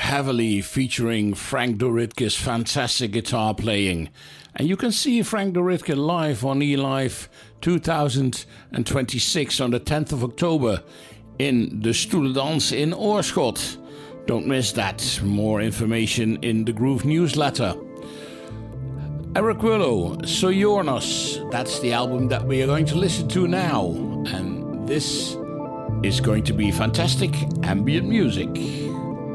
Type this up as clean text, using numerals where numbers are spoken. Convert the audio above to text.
heavily featuring Frank Doritke's fantastic guitar playing. And you can see Frank Doritke live on eLive 2026 on the 10th of October in the Stoelendans in Oorschot. Don't miss that. More information in the Groove newsletter. Eric Willow, Sojourners. That's the album that we are going to listen to now. And this is going to be fantastic ambient music.